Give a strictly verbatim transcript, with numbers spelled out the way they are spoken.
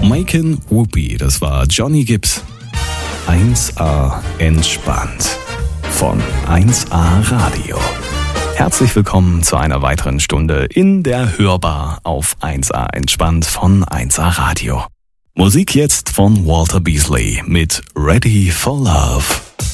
Making Whoopi, das war Johnny Gibbs. eins A entspannt von eins A Radio. Herzlich willkommen zu einer weiteren Stunde in der Hörbar auf eins A entspannt von eins A Radio. Musik jetzt von Walter Beasley mit Ready for Love.